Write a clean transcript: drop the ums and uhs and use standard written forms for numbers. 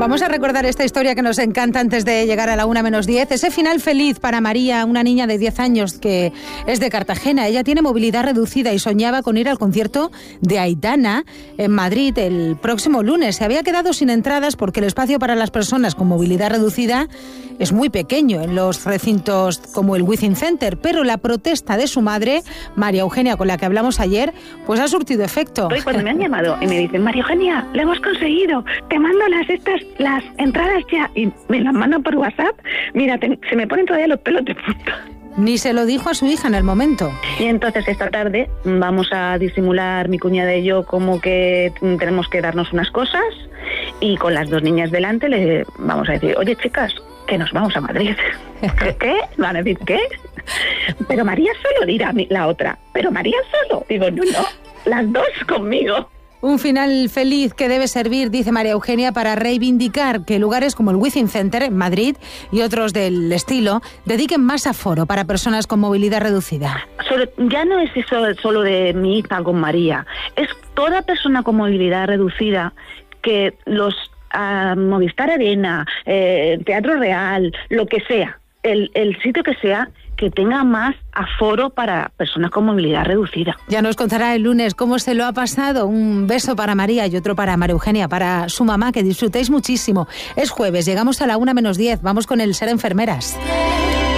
Vamos a recordar esta historia que nos encanta antes de llegar a la 1:10. Ese final feliz para María, una niña de 10 años que es de Cartagena. Ella tiene movilidad reducida y soñaba con ir al concierto de Aitana en Madrid el próximo lunes. Se había quedado sin entradas porque el espacio para las personas con movilidad reducida es muy pequeño en los recintos como el Within Center, pero la protesta de su madre, María Eugenia, con la que hablamos ayer, pues ha surtido efecto. Hoy cuando me han llamado y me dicen, María Eugenia, lo hemos conseguido, te mando las entradas ya, y me las mandan por WhatsApp, mira, se me ponen todavía los pelos de punta. Ni se lo dijo a su hija en el momento. Y entonces esta tarde vamos a disimular mi cuñada y yo como que tenemos que darnos unas cosas, y con las dos niñas delante le vamos a decir, oye chicas, que nos vamos a Madrid. ¿Qué? Van a decir, ¿qué? Pero María solo, dirá la otra. Pero María solo. Digo, no, las dos conmigo. Un final feliz que debe servir, dice María Eugenia, para reivindicar que lugares como el Within Center en Madrid y otros del estilo dediquen más aforo para personas con movilidad reducida. Ya no es eso solo de mi hija con María, es toda persona con movilidad reducida que los Movistar Arena, Teatro Real, lo que sea, el sitio que sea, que tenga más aforo para personas con movilidad reducida. Ya nos contará el lunes cómo se lo ha pasado. Un beso para María y otro para María Eugenia, para su mamá, que disfrutéis muchísimo. Es jueves, llegamos a la 1:10, vamos con el Ser Enfermeras.